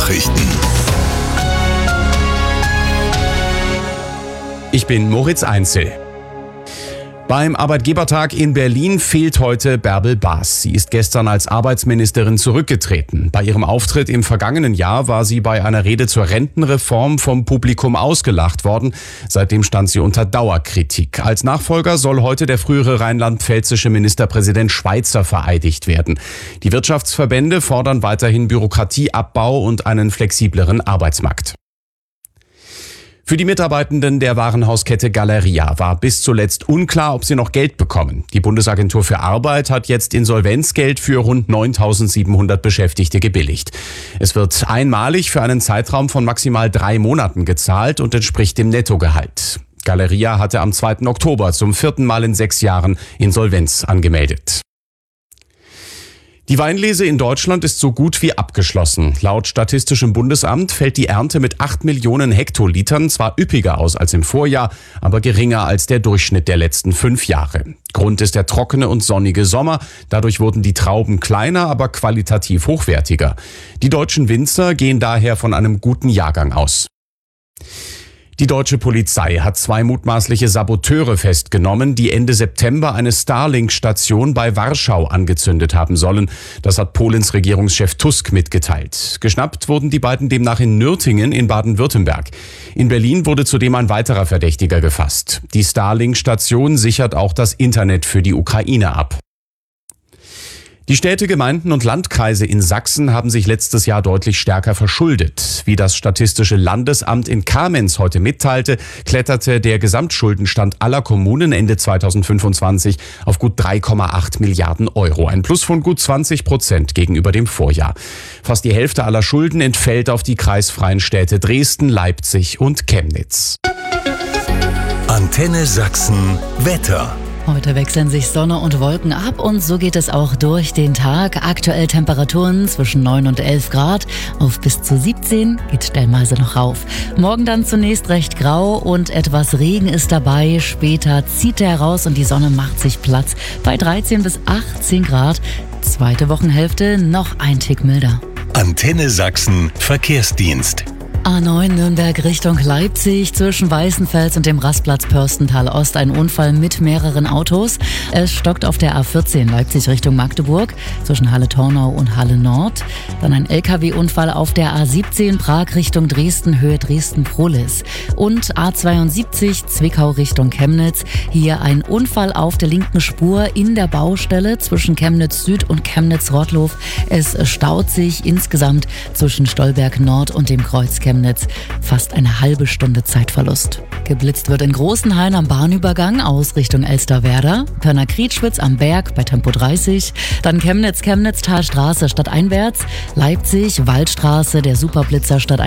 Nachrichten. Ich bin Moritz Einzel. Beim Arbeitgebertag in Berlin fehlt heute Bärbel Baas. Sie ist gestern als Arbeitsministerin zurückgetreten. Bei ihrem Auftritt im vergangenen Jahr war sie bei einer Rede zur Rentenreform vom Publikum ausgelacht worden. Seitdem stand sie unter Dauerkritik. Als Nachfolger soll heute der frühere rheinland-pfälzische Ministerpräsident Schweizer vereidigt werden. Die Wirtschaftsverbände fordern weiterhin Bürokratieabbau und einen flexibleren Arbeitsmarkt. Für die Mitarbeitenden der Warenhauskette Galeria war bis zuletzt unklar, ob sie noch Geld bekommen. Die Bundesagentur für Arbeit hat jetzt Insolvenzgeld für rund 9.700 Beschäftigte gebilligt. Es wird einmalig für einen Zeitraum von maximal 3 Monaten gezahlt und entspricht dem Nettogehalt. Galeria hatte am 2. Oktober zum 4. Mal in 6 Jahren Insolvenz angemeldet. Die Weinlese in Deutschland ist so gut wie abgeschlossen. Laut Statistischem Bundesamt fällt die Ernte mit 8 Millionen Hektolitern zwar üppiger aus als im Vorjahr, aber geringer als der Durchschnitt der letzten 5 Jahre. Grund ist der trockene und sonnige Sommer. Dadurch wurden die Trauben kleiner, aber qualitativ hochwertiger. Die deutschen Winzer gehen daher von einem guten Jahrgang aus. Die deutsche Polizei hat 2 mutmaßliche Saboteure festgenommen, die Ende September eine Starlink-Station bei Warschau angezündet haben sollen. Das hat Polens Regierungschef Tusk mitgeteilt. Geschnappt wurden die beiden demnach in Nürtingen in Baden-Württemberg. In Berlin wurde zudem ein weiterer Verdächtiger gefasst. Die Starlink-Station sichert auch das Internet für die Ukraine ab. Die Städte, Gemeinden und Landkreise in Sachsen haben sich letztes Jahr deutlich stärker verschuldet. Wie das Statistische Landesamt in Kamenz heute mitteilte, kletterte der Gesamtschuldenstand aller Kommunen Ende 2025 auf gut 3,8 Milliarden Euro. Ein Plus von gut 20% gegenüber dem Vorjahr. Fast die Hälfte aller Schulden entfällt auf die kreisfreien Städte Dresden, Leipzig und Chemnitz. Antenne Sachsen Wetter. Heute wechseln sich Sonne und Wolken ab und so geht es auch durch den Tag. Aktuell Temperaturen zwischen 9 und 11 Grad, auf bis zu 17 geht stellenweise noch rauf. Morgen dann zunächst recht grau und etwas Regen ist dabei. Später zieht er heraus und die Sonne macht sich Platz bei 13 bis 18 Grad. Zweite Wochenhälfte noch ein Tick milder. Antenne Sachsen Verkehrsdienst. A9 Nürnberg Richtung Leipzig, zwischen Weißenfels und dem Rastplatz Pörstental Ost ein Unfall mit mehreren Autos. Es stockt auf der A14 Leipzig Richtung Magdeburg, zwischen Halle-Tornau und Halle Nord. Dann ein LKW-Unfall auf der A17 Prag Richtung Dresden, Höhe Dresden-Prohlis. Und A72 Zwickau Richtung Chemnitz. Hier ein Unfall auf der linken Spur in der Baustelle zwischen Chemnitz Süd und Chemnitz-Rottlof. Es staut sich insgesamt zwischen Stolberg Nord und dem Kreuz Chemnitz. Fast eine halbe Stunde Zeitverlust. Geblitzt wird in Großenhain am Bahnübergang aus Richtung Elsterwerda, Pörner-Krietschwitz am Berg bei Tempo 30, dann Chemnitz-Chemnitztalstraße stadteinwärts, Leipzig, Waldstraße, der Superblitzer